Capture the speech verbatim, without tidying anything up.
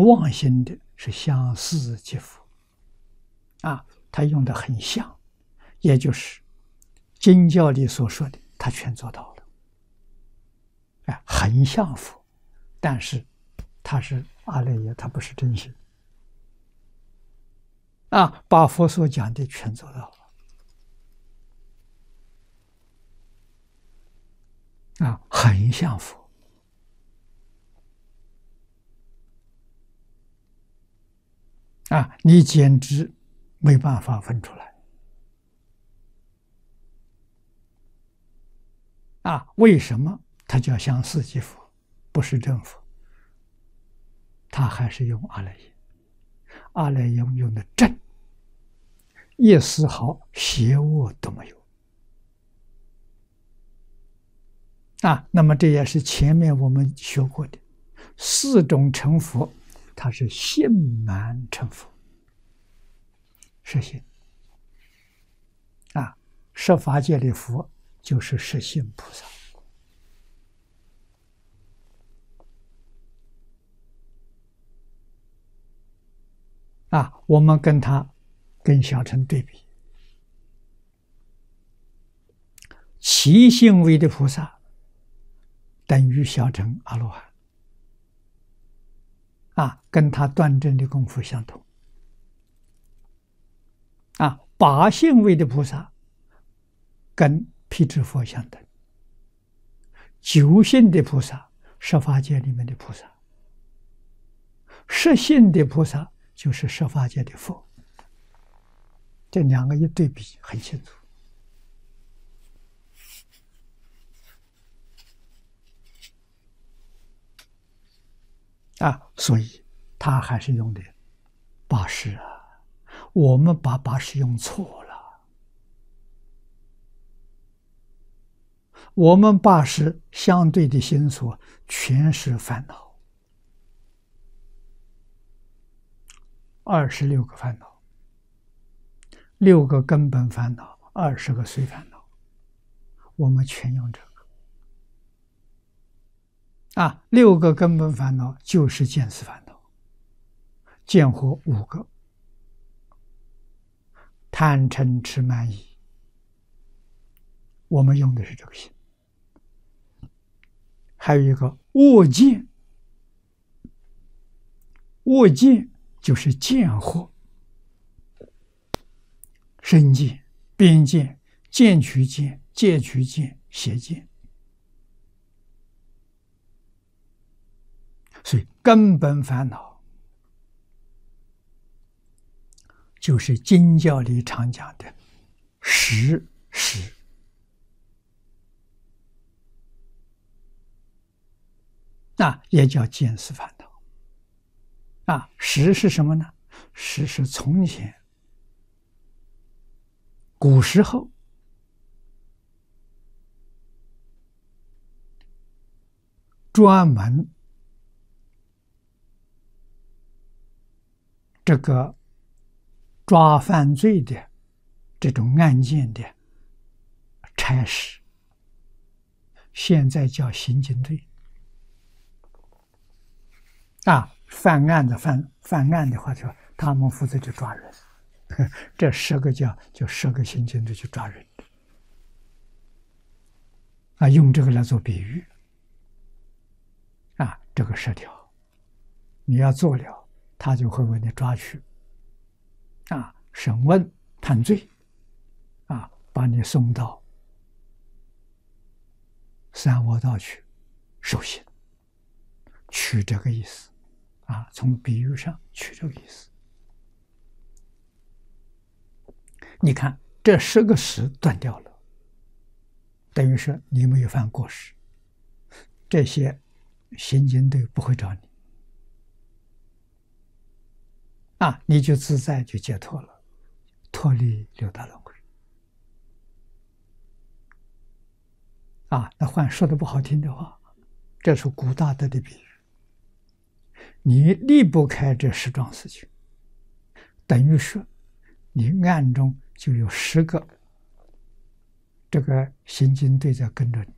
妄心的是相似即佛啊，他用的很像，也就是经教里所说的，他全做到了。哎，很像佛，但是他是阿赖耶，他不是真实啊，把佛所讲的全做到了啊，很像佛。啊，你简直没办法分出来啊！为什么它叫相似即佛，不是真佛？他还是用阿赖耶，阿赖耶用的正，一丝毫邪恶都没有啊！那么这也是前面我们学过的四种成佛，它是性满成佛。实性啊，十法界的佛就是实性菩萨啊。我们跟他跟小乘对比，其性位的菩萨等于小乘阿罗汉啊，跟他断证的功夫相同。啊，八性位的菩萨跟辟支佛相等，九性的菩萨，十法界里面的菩萨，十性的菩萨就是十法界的佛。这两个一对比，很清楚啊。所以他还是用的八识啊。我们把八识用错了，我们八识相对的心所全是烦恼，二十六个烦恼，六个根本烦恼，二十个随烦恼，我们全用这个啊。六个根本烦恼就是见思烦恼，见惑五个。贪嗔痴慢疑，我们用的是这个心。还有一个恶见，恶见就是见惑，身见、边见、见取见、戒取见、邪见。所以根本烦恼就是经教里常讲的识识啊，也叫见思烦恼啊。识是什么呢？识是从前古时候专门这个抓犯罪的这种案件的差事，现在叫刑警队啊。犯案的犯犯案的话，就他们负责去抓人，这十个叫就十个刑警队去抓人啊，用这个来做比喻啊。这个十条你要做了，他就会为你抓去啊，审问判罪啊，把你送到三窝道去受刑，取这个意思啊，从比喻上取这个意思。你看这十个识断掉了，等于说你没有犯过失，这些刑警队不会找你啊，你就自在就解脱了，脱离六道轮回啊。那换说的不好听的话，这是古大德的比喻，你离不开这十桩事情，等于说你暗中就有十个这个刑警队在跟着你